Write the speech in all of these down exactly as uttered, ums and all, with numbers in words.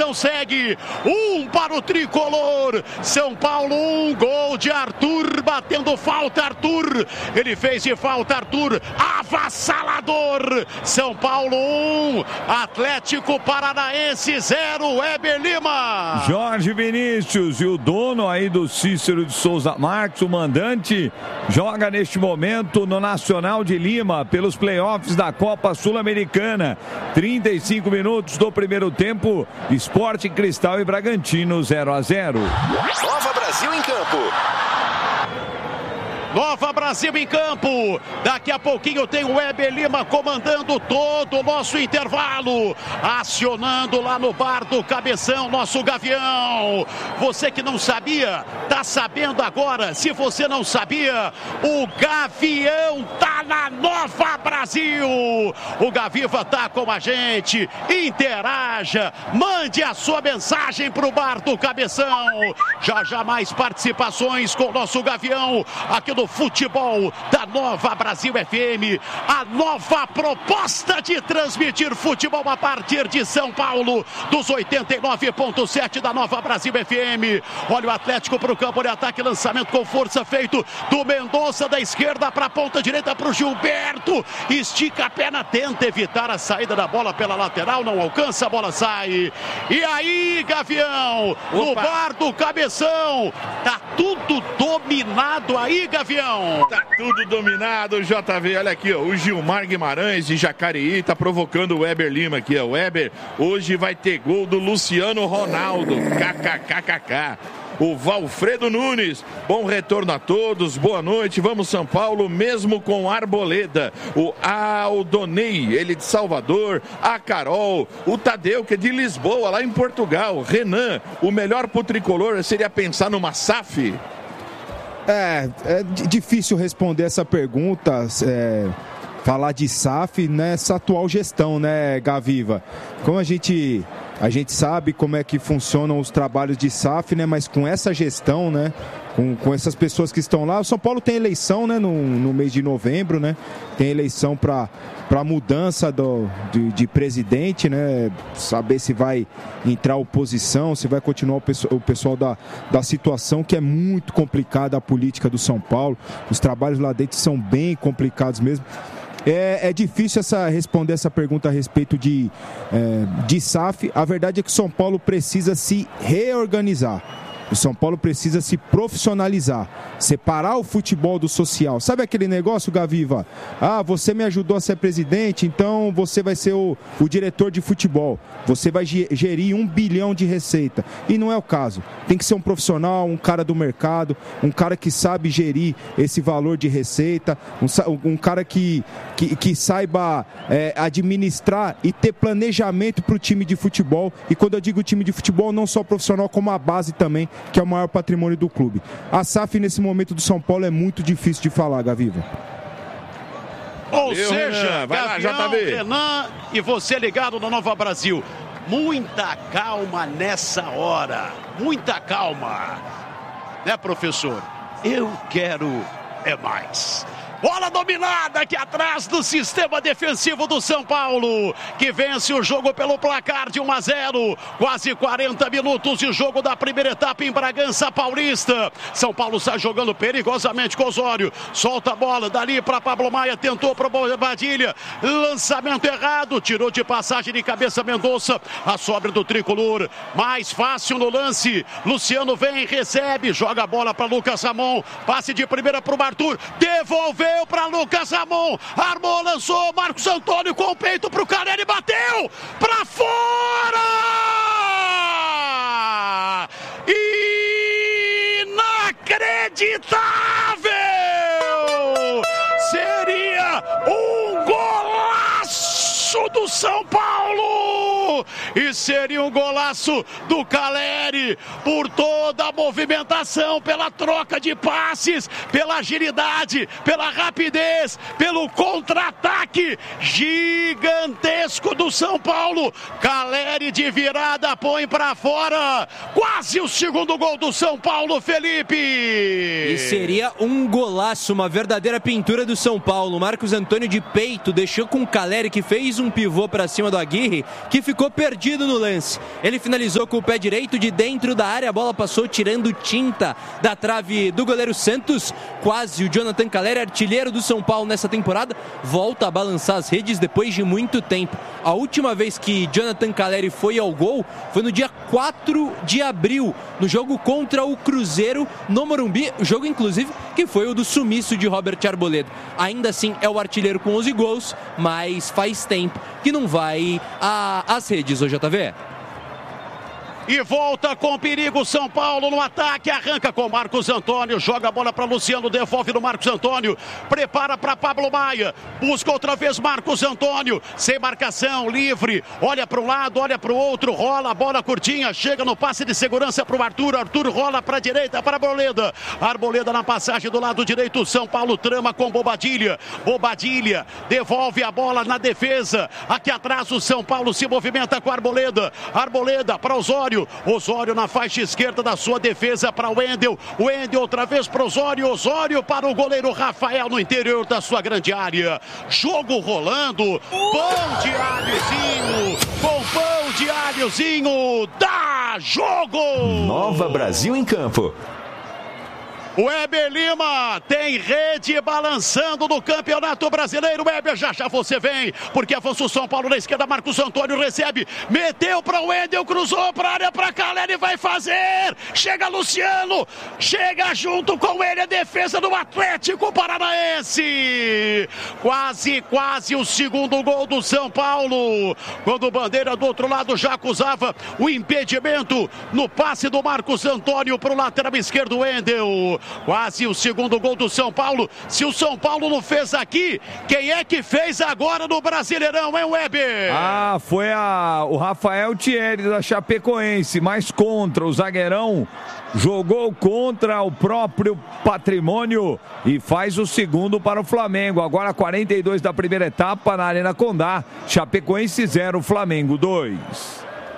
não segue. Um para o tricolor. São Paulo, um gol de Arthur, batendo falta, Arthur. Ele fez de falta, Arthur. Avassalador. São Paulo, um. Atlético Paranaense, zero. Weber Lima. Jorge Vinícius e o dono aí do Cícero de Souza Marques, o mandante, joga neste momento no Nacional de Lima pelos playoffs da Copa Sul-Americana. trinta e cinco minutos do primeiro tempo. Sport Cristal e Bragantino zero a zero. Nova Brasil em campo. Nova Brasil em campo. Daqui a pouquinho tem o Weber Lima comandando todo o nosso intervalo. Acionando lá no bar do Cabeção, nosso Gavião. Você que não sabia, tá sabendo agora. Se você não sabia, o Gavião tá na Nova Brasil. O Gaviva tá com a gente. Interaja. Mande a sua mensagem pro bar do Cabeção. Já já mais participações com o nosso Gavião aqui no futebol da Nova Brasil F M, a nova proposta de transmitir futebol a partir de São Paulo, dos oitenta e nove ponto sete da Nova Brasil F M. Olha o Atlético para o campo de ataque, lançamento com força feito do Mendonça, da esquerda para a ponta direita para o Gilberto, estica a perna, tenta evitar a saída da bola pela lateral, não alcança, a bola sai. E aí, Gavião, Opa. no bar do Cabeção, tá tudo dominado aí, Gavião. Tá tudo dominado, J V. Olha aqui, ó, o Gilmar Guimarães de Jacareí tá provocando o Weber Lima aqui, ó. O Weber hoje vai ter gol do Luciano Ronaldo. Kkkk. O Valfredo Nunes, bom retorno a todos, boa noite, vamos São Paulo, mesmo com Arboleda. O Aldonei, ele de Salvador, a Carol, o Tadeu, que é de Lisboa, lá em Portugal. Renan, o melhor pro tricolor seria pensar numa S A F? É, é difícil responder essa pergunta, é, falar de S A F nessa atual gestão, né, Gaviva? Como a gente, a gente sabe como é que funcionam os trabalhos de S A F, né, mas com essa gestão, né, com, com essas pessoas que estão lá, o São Paulo tem eleição, né, no, no mês de novembro, né, tem eleição para para mudança do, de, de presidente, né? Saber se vai entrar oposição, se vai continuar o pessoal, o pessoal da, da situação, que é muito complicada a política do São Paulo. Os trabalhos lá dentro são bem complicados mesmo. É, é difícil essa, responder essa pergunta a respeito de, é, de S A F. A verdade é que o São Paulo precisa se reorganizar. O São Paulo precisa se profissionalizar, separar o futebol do social. Sabe aquele negócio, Gaviva? Ah, você me ajudou a ser presidente, então você vai ser o, o diretor de futebol. Você vai gerir um bilhão de receita. E não é o caso. Tem que ser um profissional, um cara do mercado, um cara que sabe gerir esse valor de receita, um, um cara que, que, que saiba é, administrar e ter planejamento para o time de futebol. E quando eu digo time de futebol, não só profissional, como a base também, que é o maior patrimônio do clube. A S A F nesse momento do São Paulo é muito difícil de falar, Gaviva. Ou Valeu, seja, Renan. Vai Gavião, lá, J V. Renan e você ligado no Nova Brasil. Muita calma nessa hora. Muita calma. Né, professor? Eu quero é mais. Bola dominada aqui atrás do sistema defensivo do São Paulo, que vence o jogo pelo placar de um a zero. Quase quarenta minutos de jogo da primeira etapa em Bragança Paulista. São Paulo sai jogando perigosamente com Osório. Solta a bola dali para Pablo Maia. Tentou para o Badilha. Lançamento errado. Tirou de passagem de cabeça Mendonça. A sobra do tricolor. Mais fácil no lance. Luciano vem, recebe. Joga a bola para Lucas Ramon. Passe de primeira para o Arthur. Devolveu para Lucas Ramon, armou, lançou, Marcos Antônio com o peito para o Caleri, bateu para fora! Inacreditável! Seria um golaço do São Paulo! E seria um golaço do Caleri por toda a movimentação, pela troca de passes, pela agilidade, pela rapidez, pelo contra-ataque gigantesco do São Paulo. Caleri de virada põe para fora, quase o segundo gol do São Paulo, Felipe. E seria um golaço, uma verdadeira pintura do São Paulo. Marcos Antônio de peito deixou com o Caleri, que fez um pivô para cima do Aguirre, que ficou perdido envolvido no lance. Ele finalizou com o pé direito de dentro da área, a bola passou tirando tinta da trave do goleiro Santos. Quase o Jonathan Calleri, artilheiro do São Paulo nessa temporada, volta a balançar as redes depois de muito tempo. A última vez que Jonathan Calleri foi ao gol foi no dia quatro de abril, no jogo contra o Cruzeiro no Morumbi, o jogo inclusive que foi o do sumiço de Robert Arboleda. Ainda assim é o artilheiro com onze gols, mas faz tempo que não vai às redes, ô J V. E volta com perigo São Paulo no ataque, arranca com Marcos Antônio, joga a bola para Luciano, devolve no Marcos Antônio, prepara para Pablo Maia, busca outra vez Marcos Antônio, sem marcação, livre, olha para um lado, olha para o outro, rola a bola curtinha, chega no passe de segurança para o Arthur, Arthur rola para a direita para Arboleda, Arboleda na passagem do lado direito, São Paulo trama com Bobadilha, Bobadilha devolve a bola na defesa, aqui atrás o São Paulo se movimenta com a Arboleda, Arboleda para Osório, Osório na faixa esquerda da sua defesa para o Wendel, o Wendel outra vez para Osório, Osório para o goleiro Rafael no interior da sua grande área, jogo rolando, pão de alhozinho, com pão de alhozinho, dá jogo! Nova Brasil em campo. O Weber Lima tem rede balançando no Campeonato Brasileiro. Weber, já já você vem, porque avança o São Paulo na esquerda, Marcos Antônio recebe, meteu para o Wendel, cruzou para a área, para Calleri, vai fazer, chega Luciano, chega junto com ele a defesa do Atlético Paranaense, quase, quase o segundo gol do São Paulo, quando o Bandeira do outro lado já acusava o impedimento no passe do Marcos Antônio para o lateral esquerdo, Wendel. Quase o segundo gol do São Paulo. Se o São Paulo não fez aqui, quem é que fez agora no Brasileirão, hein, Weber? Ah, foi a, o Rafael Thierry da Chapecoense, mas contra o zagueirão, jogou contra o próprio Patrimônio e faz o segundo para o Flamengo. Agora quarenta e dois da primeira etapa na Arena Condá. Chapecoense zero, Flamengo dois.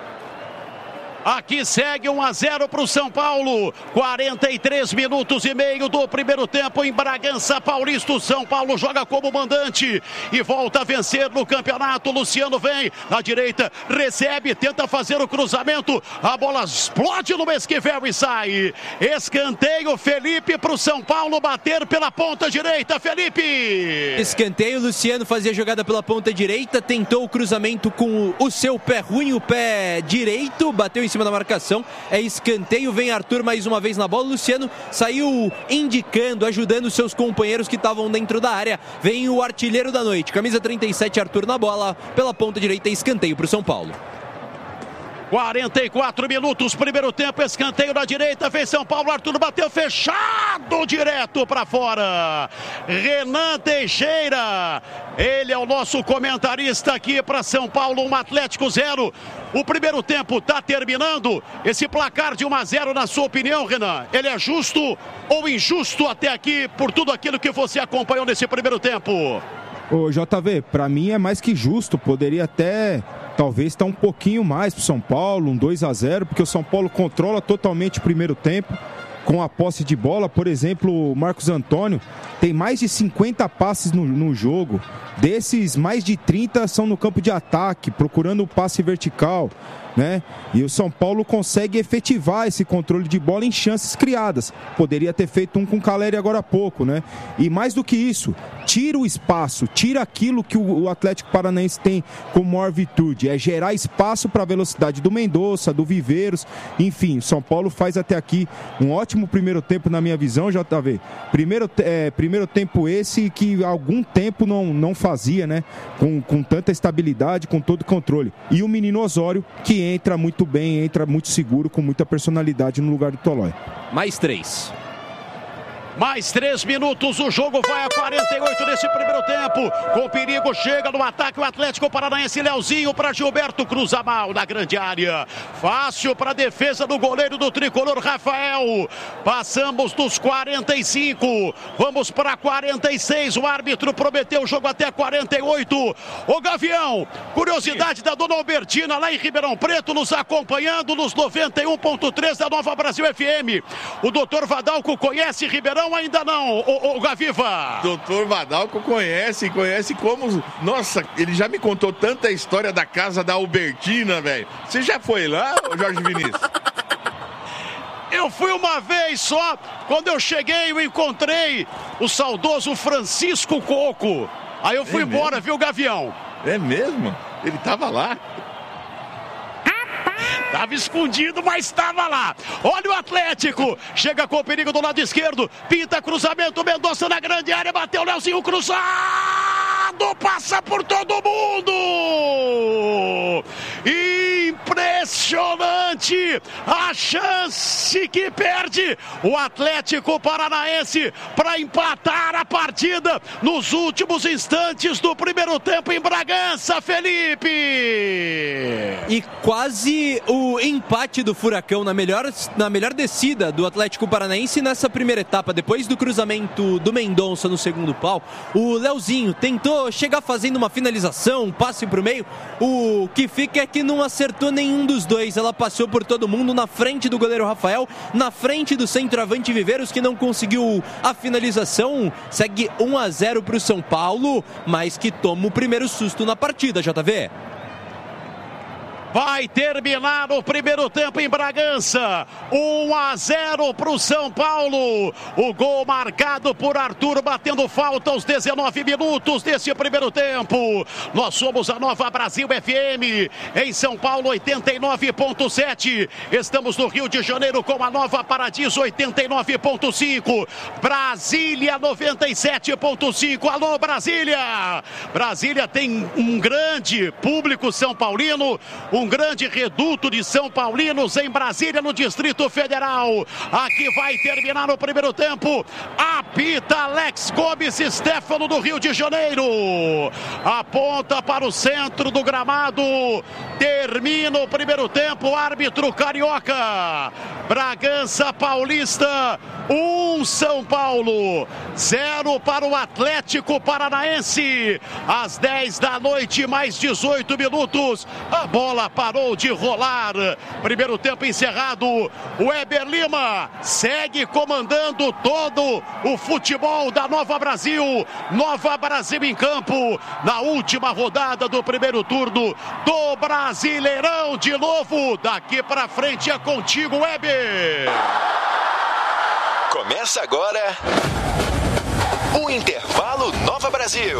Aqui segue um a zero para o São Paulo, quarenta e três minutos e meio do primeiro tempo em Bragança Paulista. O São Paulo joga como mandante e volta a vencer no campeonato. Luciano vem na direita, recebe, tenta fazer o cruzamento, a bola explode no esquivel e sai. Escanteio, Felipe, para o São Paulo bater pela ponta direita. Felipe! Escanteio, Luciano fazia a jogada pela ponta direita, tentou o cruzamento com o seu pé ruim, o pé direito, bateu em cima da marcação, é escanteio, vem Arthur mais uma vez na bola, Luciano saiu indicando, ajudando seus companheiros que estavam dentro da área, vem o artilheiro da noite, camisa trinta e sete, Arthur na bola, pela ponta direita, escanteio para o São Paulo. quarenta e quatro minutos, primeiro tempo, escanteio na direita, vem São Paulo, Arthur bateu fechado, direto para fora. Renan Teixeira, ele é o nosso comentarista aqui para São Paulo, um Atlético zero. O primeiro tempo está terminando, esse placar de um a zero, na sua opinião, Renan, ele é justo ou injusto até aqui, por tudo aquilo que você acompanhou nesse primeiro tempo? Ô J V, para mim é mais que justo, poderia até talvez estar um pouquinho mais para o São Paulo, um dois a zero, porque o São Paulo controla totalmente o primeiro tempo com a posse de bola. Por exemplo, o Marcos Antônio tem mais de cinquenta passes no, no jogo, desses mais de trinta são no campo de ataque, procurando o passe vertical, né? E o São Paulo consegue efetivar esse controle de bola em chances criadas. Poderia ter feito um com o Calleri agora há pouco, né? E mais do que isso, tira o espaço, tira aquilo que o Atlético Paranaense tem como maior virtude, é gerar espaço para a velocidade do Mendonça, do Viveiros, enfim, o São Paulo faz até aqui um ótimo primeiro tempo na minha visão, J V. Primeiro, é, primeiro tempo esse que há algum tempo não, não fazia, né? Com, com tanta estabilidade, com todo o controle. E o menino Osório, que entra muito bem, entra muito seguro, com muita personalidade no lugar do Tolói. Mais três. Mais três minutos, o jogo vai a quarenta e oito nesse primeiro tempo. Com perigo, chega no ataque o Atlético Paranaense. Leozinho para Gilberto, cruza mal na grande área. Fácil para a defesa do goleiro do tricolor, Rafael. Passamos dos quarenta e cinco, vamos para quarenta e seis. O árbitro prometeu o jogo até quarenta e oito. Ô Gavião, curiosidade da dona Albertina lá em Ribeirão Preto, nos acompanhando nos noventa e um ponto três da Nova Brasil F M. O doutor Vadalco conhece Ribeirão? Não, ainda não, o, o Gaviva. Doutor Vadalco conhece, conhece como... Nossa, ele já me contou tanta história da casa da Albertina, velho. Você já foi lá, Jorge Vinícius? Eu fui uma vez só, quando eu cheguei eu encontrei o saudoso Francisco Coco. Aí eu fui é embora, viu, Gavião? É mesmo? Ele tava lá? Tava escondido, mas estava lá. Olha o Atlético. Chega com o perigo do lado esquerdo. Pinta cruzamento. Mendonça na grande área. Bateu o Leozinho cruzado. Passa por todo mundo. Impressionante a chance que perde o Atlético Paranaense para empatar a partida nos últimos instantes do primeiro tempo em Bragança, Felipe. E quase o empate do Furacão na melhor, na melhor descida do Atlético Paranaense nessa primeira etapa. Depois do cruzamento do Mendonça no segundo pau, o Leozinho tentou chegar fazendo uma finalização, um passe para o meio. O que fica é que não acertou nenhum dos dois. Ela passou por todo mundo, na frente do goleiro Rafael, na frente do centroavante Viveiros, que não conseguiu a finalização. Segue um a zero para o São Paulo, mas que toma o primeiro susto na partida, J V. Vai terminar o primeiro tempo em Bragança. um a zero para o São Paulo. O gol marcado por Arthur, batendo falta aos dezenove minutos desse primeiro tempo. Nós somos a Nova Brasil F M. Em São Paulo, oitenta e nove ponto sete. Estamos no Rio de Janeiro com a Nova Paradiso, oitenta e nove ponto cinco. Brasília, noventa e sete ponto cinco. Alô, Brasília! Brasília tem um grande público são paulino. Um Um grande reduto de São Paulinos em Brasília, no Distrito Federal. Aqui vai terminar o primeiro tempo. Apita Alex Gomes Stefano do Rio de Janeiro. Aponta para o centro do gramado. Termina o primeiro tempo. Árbitro carioca. Bragança Paulista. Um São Paulo. Zero para o Atlético Paranaense. Às dez da noite, mais dezoito minutos. A bola parou de rolar. Primeiro tempo encerrado. O Weber Lima segue comandando todo o futebol da Nova Brasil. Nova Brasil em campo na última rodada do primeiro turno do Brasileirão. De novo, daqui pra frente é contigo, Weber. Começa agora o Intervalo Nova Brasil.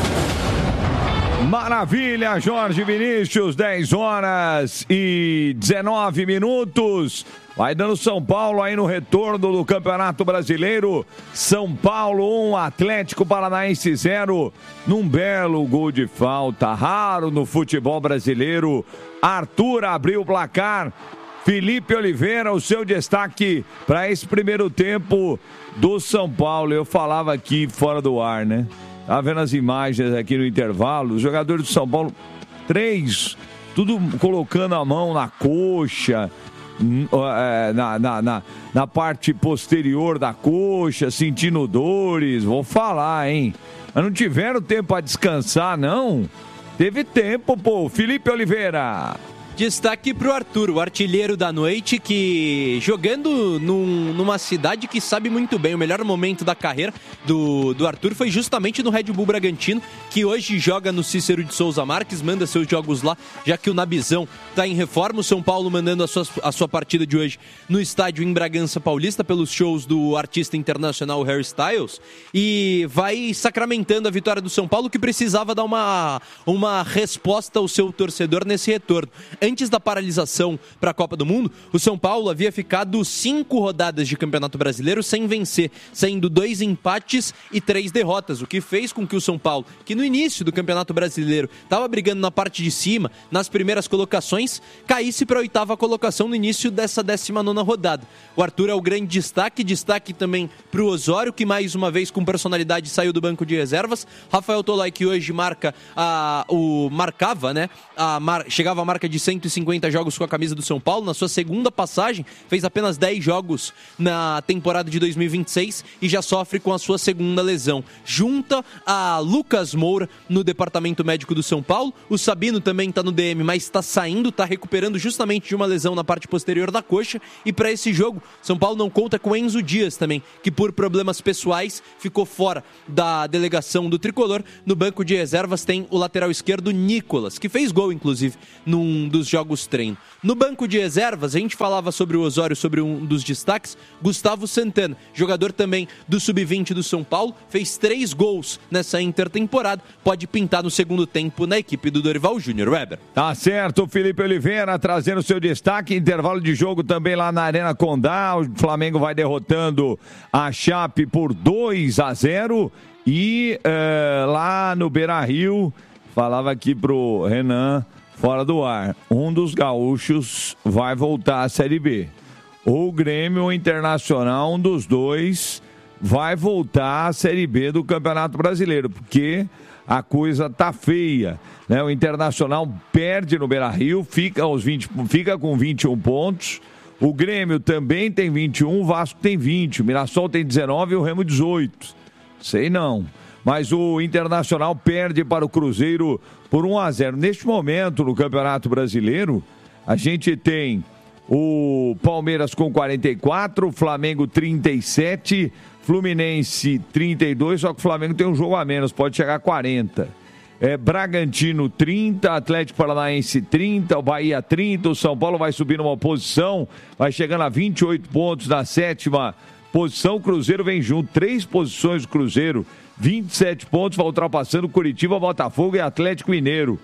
Maravilha, Jorge Vinícius, dez horas e dezenove minutos. Vai dando São Paulo aí no retorno do Campeonato Brasileiro. São Paulo um, Atlético Paranaense zero. Num belo gol de falta, raro no futebol brasileiro. Arthur abriu o placar. Felipe Oliveira, o seu destaque para esse primeiro tempo do São Paulo. Eu falava aqui fora do ar, né? Tá vendo as imagens aqui no intervalo? Os jogadores do São Paulo, três, tudo colocando a mão na coxa, na, na, na, na parte posterior da coxa, sentindo dores. Vou falar, hein? Mas não tiveram tempo para descansar, não? Teve tempo, pô. Felipe Oliveira. Destaque para o Arthur, o artilheiro da noite, que jogando num, numa cidade que sabe muito bem. O melhor momento da carreira do, do Arthur foi justamente no Red Bull Bragantino, que hoje joga no Cícero de Souza Marques, manda seus jogos lá, já que o Nabizão está em reforma. O São Paulo mandando a sua, a sua partida de hoje no estádio em Bragança Paulista, pelos shows do artista internacional Harry Styles, e vai sacramentando a vitória do São Paulo, que precisava dar uma, uma resposta ao seu torcedor nesse retorno. Antes da paralisação para a Copa do Mundo, o São Paulo havia ficado cinco rodadas de Campeonato Brasileiro sem vencer, saindo dois empates e três derrotas, o que fez com que o São Paulo, que no início do Campeonato Brasileiro estava brigando na parte de cima, nas primeiras colocações, caísse para a oitava colocação no início dessa décima nona rodada. O Arthur é o grande destaque, destaque também para o Osório, que mais uma vez com personalidade saiu do banco de reservas. Rafael Toloi, que hoje marca a, o marcava, né? A mar, chegava a marca de cento cento e cinquenta jogos com a camisa do São Paulo. Na sua segunda passagem, fez apenas dez jogos na temporada de dois mil e vinte e seis e já sofre com a sua segunda lesão. Junta a Lucas Moura no departamento médico do São Paulo. O Sabino também está no D M, mas está saindo, está recuperando justamente de uma lesão na parte posterior da coxa. E para esse jogo, São Paulo não conta com Enzo Dias também, que por problemas pessoais ficou fora da delegação do Tricolor. No banco de reservas tem o lateral esquerdo Nicolas, que fez gol, inclusive, num dos jogos treino. No banco de reservas, a gente falava sobre o Osório, sobre um dos destaques, Gustavo Santana, jogador também do sub vinte do São Paulo, fez três gols nessa intertemporada, pode pintar no segundo tempo na equipe do Dorival Júnior. Weber. Tá certo, Felipe Oliveira trazendo seu destaque, intervalo de jogo também lá na Arena Condá, o Flamengo vai derrotando a Chape por dois a zero e uh, lá no Beira-Rio, falava aqui pro Renan, fora do ar, um dos gaúchos vai voltar à Série B. O Grêmio Internacional, um dos dois, vai voltar à Série B do Campeonato Brasileiro, porque a coisa tá feia, né? O Internacional perde no Beira-Rio, fica, aos vinte, fica com vinte e um pontos. O Grêmio também tem vinte e um, o Vasco tem vinte, o Mirassol tem dezenove e o Remo dezoito. Sei não. Mas o Internacional perde para o Cruzeiro por um a zero. Neste momento, no Campeonato Brasileiro, a gente tem o Palmeiras com quarenta e quatro, Flamengo trinta e sete, Fluminense trinta e dois, só que o Flamengo tem um jogo a menos, pode chegar a quarenta. É, Bragantino trinta, Atlético Paranaense trinta, o Bahia trinta, o São Paulo vai subir numa posição, vai chegando a vinte e oito pontos na sétima posição, o Cruzeiro vem junto, três posições do Cruzeiro, vinte e sete pontos, vai ultrapassando Curitiba, Botafogo e Atlético Mineiro.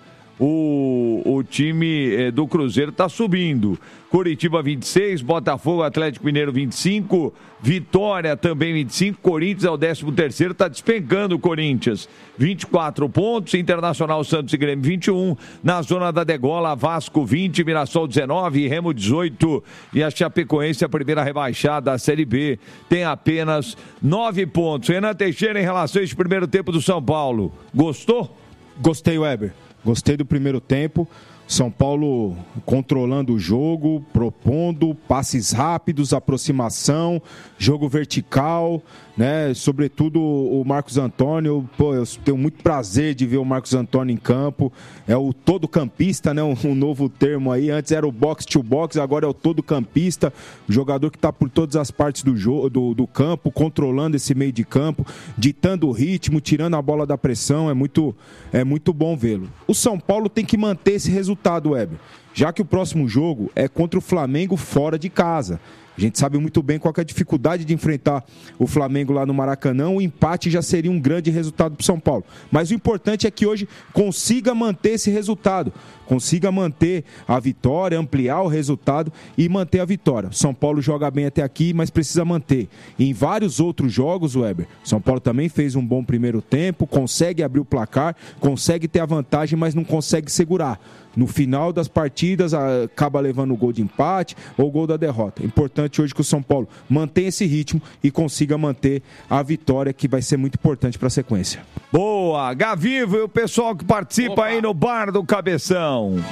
O, o time eh, do Cruzeiro está subindo. Curitiba vinte e seis, Botafogo, Atlético Mineiro vinte e cinco, Vitória também vinte e cinco, Corinthians é o décimo terceiro, está despencando o Corinthians, vinte e quatro pontos, Internacional, Santos e Grêmio vinte e um, na zona da degola, Vasco vinte, Mirassol dezenove, Remo dezoito e a Chapecoense, a primeira rebaixada da Série B, tem apenas nove pontos. Renan Teixeira, em relação a esse primeiro tempo do São Paulo, gostou? Gostei, Weber. Gostei do primeiro tempo. São Paulo controlando o jogo, propondo passes rápidos, aproximação, jogo vertical, né? Sobretudo o Marcos Antônio. Pô, eu tenho muito prazer de ver o Marcos Antônio em campo. É o todo campista, né? Um, um novo termo aí. Antes era o box to box, agora é o todo campista. O jogador que está por todas as partes do, jogo, do, do campo, controlando esse meio de campo, ditando o ritmo, tirando a bola da pressão. É muito, é muito bom vê-lo. O São Paulo tem que manter esse resultado, Weber, já que o próximo jogo é contra o Flamengo fora de casa. A gente sabe muito bem qual que é a dificuldade de enfrentar o Flamengo lá no Maracanã. O empate já seria um grande resultado para o São Paulo. Mas o importante é que hoje consiga manter esse resultado. Consiga manter a vitória, ampliar o resultado e manter a vitória. São Paulo joga bem até aqui, mas precisa manter. Em vários outros jogos, Weber, São Paulo também fez um bom primeiro tempo, consegue abrir o placar, consegue ter a vantagem, mas não consegue segurar. No final das partidas, acaba levando o gol de empate ou o gol da derrota. Importante hoje que o São Paulo mantenha esse ritmo e consiga manter a vitória, que vai ser muito importante para a sequência. Boa! Gavivo e o pessoal que participa Opa. aí no Bar do Cabeção.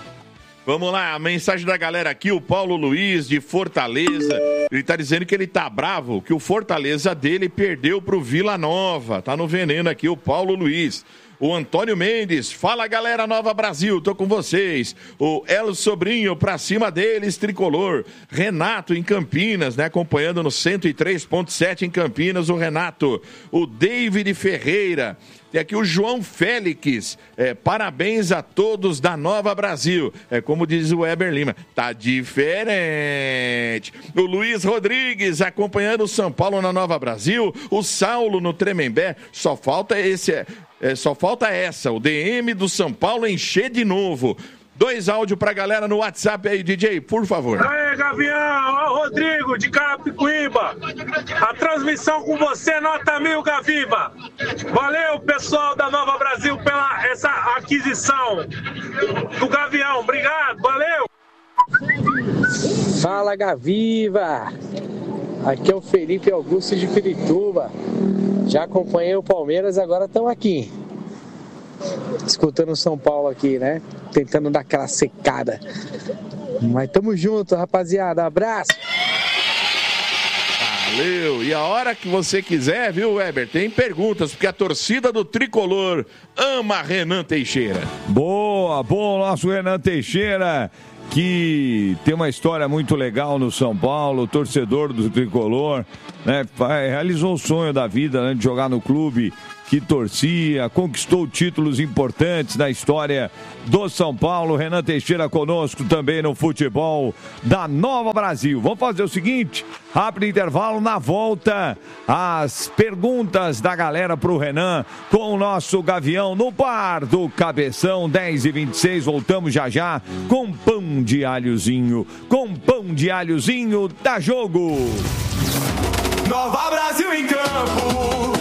Vamos lá, a mensagem da galera aqui, o Paulo Luiz de Fortaleza, ele tá dizendo que ele tá bravo, que o Fortaleza dele perdeu pro Vila Nova, tá no veneno aqui o Paulo Luiz. O Antônio Mendes, fala galera Nova Brasil, tô com vocês. O El Sobrinho, pra cima deles, tricolor. Renato em Campinas, né, acompanhando no cento e três ponto sete em Campinas, o Renato. O David Ferreira. Tem aqui o João Félix, é, parabéns a todos da Nova Brasil. É como diz o Weber Lima, tá diferente. O Luiz Rodrigues acompanhando o São Paulo na Nova Brasil. O Saulo no Tremembé, só falta esse, é, é, só falta essa, o D M do São Paulo encher de novo. Dois áudios pra galera no WhatsApp aí, D J, por favor. Aê, Gavião, ó, Rodrigo, de Carapicuíba. A transmissão com você, nota mil, Gaviva. Valeu, pessoal da Nova Brasil, pela essa aquisição do Gavião. Obrigado, valeu. Fala, Gaviva. Aqui é o Felipe Augusto de Pirituba. Já acompanhei o Palmeiras, agora estamos aqui. escutando o São Paulo aqui, né? Tentando dar aquela secada. Mas tamo junto, rapaziada. Abraço! Valeu! E a hora que você quiser, viu, Weber? Tem perguntas, porque a torcida do Tricolor ama Renan Teixeira. Boa, bom, nosso Renan Teixeira, que tem uma história muito legal no São Paulo, torcedor do Tricolor, né? Realizou o sonho da vida, né, de jogar no clube que torcia, conquistou títulos importantes na história do São Paulo. Renan Teixeira conosco também no futebol da Nova Brasil. Vamos fazer o seguinte, rápido intervalo, na volta as perguntas da galera pro Renan com o nosso Gavião no bar do Cabeção, dez e vinte e seis, voltamos já já com pão de alhozinho, com pão de alhozinho da Jogo. Nova Brasil em campo.